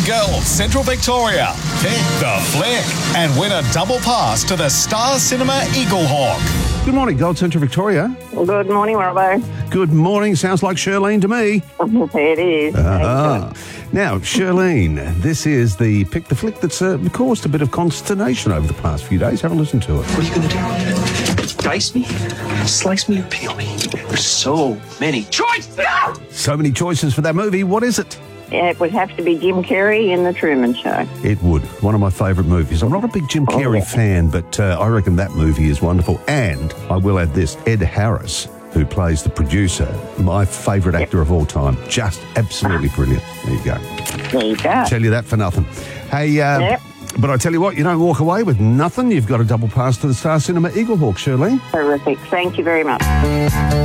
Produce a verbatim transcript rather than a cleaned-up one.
Girls Central Victoria. Pick the flick and win a double pass to the Star Cinema Eaglehawk. Good morning, Gold Central Victoria. Good morning, Robbo. Good morning. Sounds like Shirlene to me. It is. Ah. Now, Shirlene, this is the Pick the Flick that's uh, caused a bit of consternation over the past few days. Have a listen to it. What are you going to do? Dice me? Slice me or peel me? There's so many choices! So many choices for that movie. What is it? It would have to be Jim Carrey in The Truman Show. It would. One of my favourite movies. I'm not a big Jim Carrey yeah. fan, but uh, I reckon that movie is wonderful. And I will add this, Ed Harris, who plays the producer, my favourite actor of all time. Just absolutely brilliant. There you go. There you go. Tell you that for nothing. Hey, uh, Yep. but I tell you what, you don't walk away with nothing. You've got a double pass to the Star Cinema Eaglehawk, Shirlene. Terrific. Thank you very much.